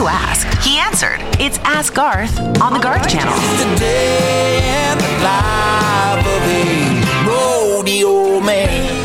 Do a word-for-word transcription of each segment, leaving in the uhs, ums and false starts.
asked. He answered. It's Ask Garth on the Garth Channel. It's the day and the life of a rodeo man.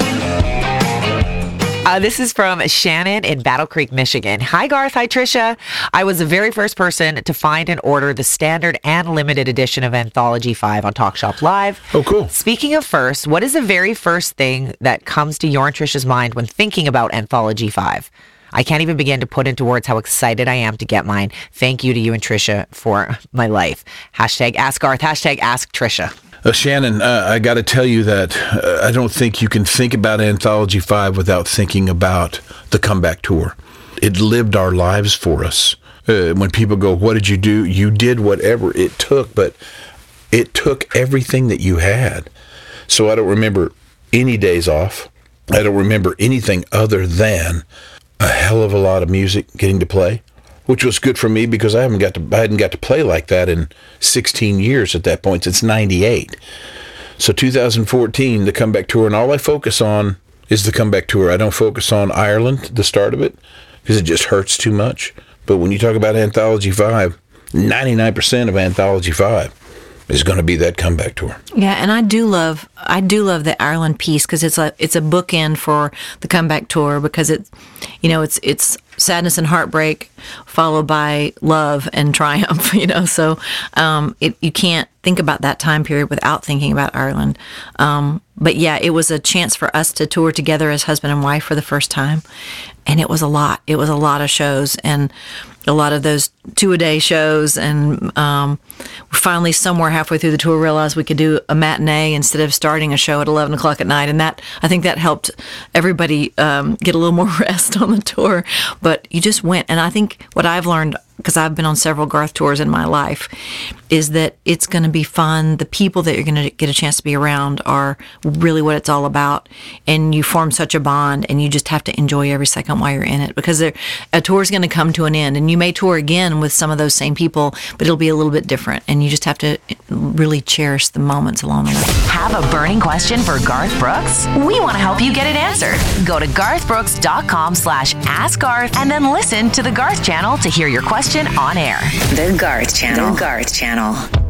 Uh, this is from Shannon in Battle Creek, Michigan. Hi, Garth. Hi, Trisha. I was the very first person to find and order the standard and limited edition of Anthology five on Talk Shop Live. Oh, cool. Speaking of first, what is the very first thing that comes to your and Trisha's mind when thinking about Anthology five? I can't even begin to put into words how excited I am to get mine. Thank you to you and Trisha for my life. Hashtag Ask Garth. Hashtag Ask Trisha. Uh, Shannon, uh, I got to tell you that uh, I don't think you can think about Anthology five without thinking about the comeback tour. It lived our lives for us. Uh, when people go, what did you do? You did whatever it took, but it took everything that you had. So I don't remember any days off. I don't remember anything other than a hell of a lot of music getting to play, which was good for me because I haven't got to I hadn't got to play like that in sixteen years at that point, since ninety-eight. So two thousand fourteen, the comeback tour, and all I focus on is the comeback tour. I don't focus on Ireland, the start of it, because it just hurts too much. But when you talk about Anthology five, ninety-nine percent of Anthology five is going to be that comeback tour. Yeah, and I do love I do love the Ireland piece because it's a it's a bookend for the comeback tour, because it's you know it's it's sadness and heartbreak followed by love and triumph. You know, so um, it you can't think about that time period without thinking about Ireland. Um, but yeah, it was a chance for us to tour together as husband and wife for the first time, and it was a lot. It was a lot of shows and a lot of those two-a-day shows, and um, we finally somewhere halfway through the tour realized we could do a matinee instead of starting a show at eleven o'clock at night, and that I think that helped everybody um, get a little more rest on the tour. But you just went, and I think what I've learned, because I've been on several Garth tours in my life, is that it's going to be fun. The people that you're going to get a chance to be around are really what it's all about, and you form such a bond, and you just have to enjoy every second while you're in it, because a tour is going to come to an end, and you may tour again with some of those same people, but it'll be a little bit different, and you just have to really cherish the moments along the way. Have a burning question for Garth Brooks? We want to help you get it answered. Go to garthbrooks.com slash ask Garth and then listen to the Garth Channel to hear your question on air. The Garth Channel. The Garth Channel.